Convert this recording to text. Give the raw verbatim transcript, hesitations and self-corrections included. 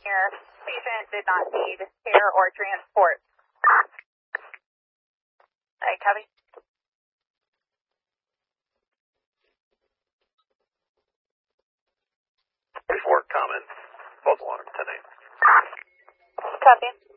here. Patient did not need care or transport. Hey, copy. Before comment, both alarms, ten eight. Copy.